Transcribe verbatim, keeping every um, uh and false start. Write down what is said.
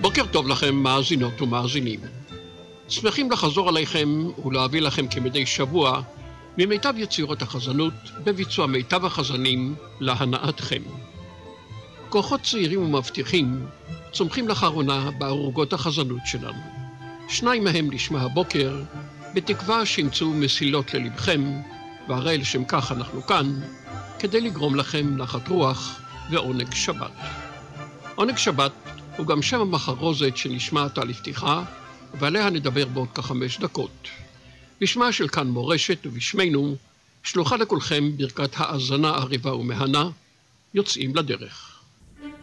בוקר טוב לכם, מאזינות ומאזינים. שמחים לחזור עליכם ולהביא לכם כמדי שבוע ממיטב יצירות החזנות בביצוע מיטב החזנים להנאתכם. כוחות צעירים ומבטיחים צומחים לאחרונה בערוגות החזנות שלנו. שניים מהם נשמע הבוקר, בתקווה שימצאו מסילות ללבכם, והרי לשם כך אנחנו כאן, כדי לגרום לכם נחת רוח ועונג שבת. עונג שבת הוא גם שם המחרוזת שנשמעת על הפתיחה, ועליה נדבר בעוד כחמש דקות. בשמה של כאן מורשת ובשמנו, שלוחה לכולכם ברכת האזנה עריבה ומהנה, יוצאים לדרך.